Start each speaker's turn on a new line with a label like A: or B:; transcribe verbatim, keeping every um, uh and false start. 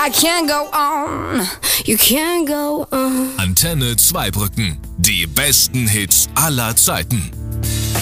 A: I can't go on, you can't go on.
B: Antenne Zweibrücken. Die besten Hits aller Zeiten.